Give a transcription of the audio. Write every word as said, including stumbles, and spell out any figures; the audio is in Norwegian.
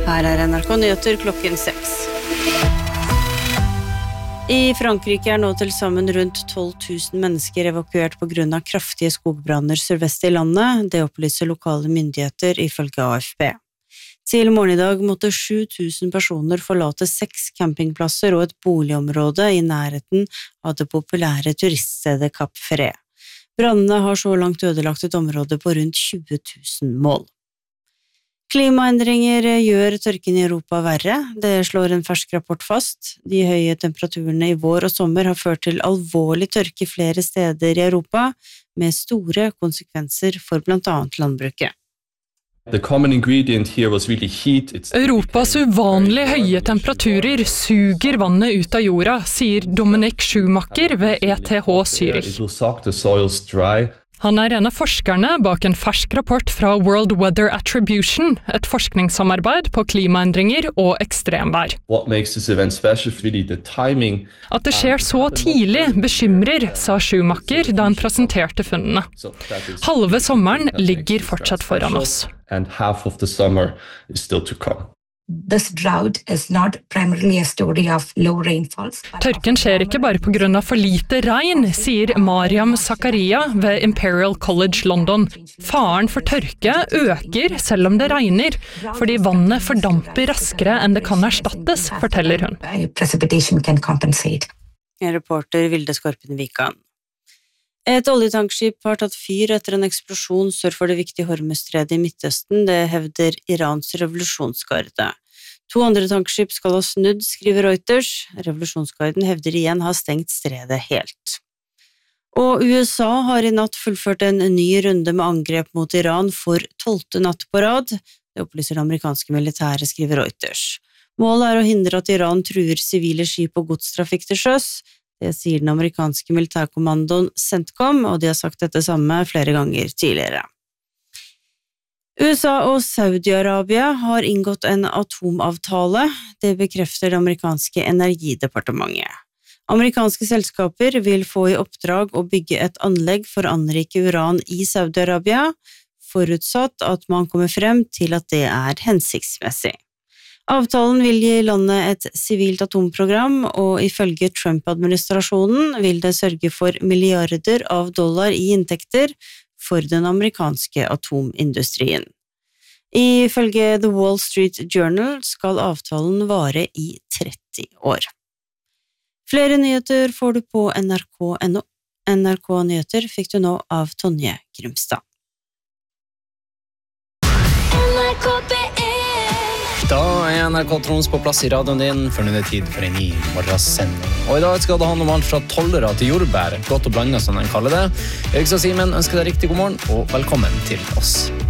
Her er N R K Nyheter klokken seks. I Frankrike er nå til sammen rundt tolv tusen mennesker evakuert på grunn av kraftige skogbranner sørvest i landet, det opplyser lokale myndigheter ifølge A F P. Til morgen i dag måtte sju tusen personer forlate seks campingplasser og et boligområde i nærheten av det populære turiststedet Cap Ferret. Brannene har så langt ødelagt et område på rundt tjue tusen mål. Klimaendringer gjør tørken i Europa verre, det slår en fersk rapport fast. De høye temperaturene i vår og sommer har ført til alvorlig tørke flere steder i Europa, med store konsekvenser for blant annet landbruket. The common ingredient here was really heat. It's Europas uvanlig høye temperaturer suger vannet ut av jorda, sier Dominic Schumacher ved E T H Zürich. It will suck the soils dry. Han er en av forskerne bak en fersk rapport fra World Weather Attribution, et forskningssamarbeid på klimaendringer og ekstremvær. What makes this event special is really the timing. At det skjer så tidlig bekymrer, sa Schumacher da han presenterte funnene. Halve sommeren ligger fortsatt foran oss. And half of the summer is still to come. This drought is not primarily a story of low rainfalls. Tørken skjer ikke bare på grunn av for lite regn, sier Mariam Zakaria ved Imperial College London. Faren for tørke øker selv om det regner, fordi vannet fordamper raskere enn det kan erstattes, forteller hun. Precipitation can compensate. Reporter Vilde Skorpen Vikan. Et oljetankskip har tatt fyr etter en eksplosjon sør for det viktige Hormuzstredet i Midtøsten, det hevder Irans revolusjonsgarde. To andre tankskip skal ha snudd, skriver Reuters. Revolusjonsgarden hevder igjen har stengt stredet helt. Og U S A har i natt fullført en ny runde med angrep mot Iran for tolvte natt på rad. Det opplyser det amerikanske militære, skriver Reuters. Målet er å hindre at Iran truer sivile skip og godstrafikk til sjøs. Det sier den amerikanske militærkommandoen CENTCOM, og de har sagt dette samme flere ganger tidligere. U S A og Saudi-Arabia har inngått en atomavtale, det bekrefter det amerikanske energidepartementet. Amerikanske selskaper vil få i oppdrag å bygge et anlegg for å anrike uran i Saudi-Arabia, forutsatt at man kommer frem til at det er hensiktsmessig. Avtalen vil gi landet et sivilt atomprogram, og ifølge Trump-administrasjonen vil det sørge for milliarder av dollar i inntekter for den amerikanske atomindustrien. Ifølge The Wall Street Journal skal avtalen vare i tretti år. Flere nyheter får du på N R K punktum N O. N R K Nyheter fikk du nå av Tonje Grimstad. Da er N R K Trons på plass i radioen din, for nå er det tid for en ny morgensending. Og i dag skal det handle om alt fra tollere til jordbær, godt å blande som den kaller det. Jeg og Simen ønsker deg riktig god morgen, og velkommen til oss.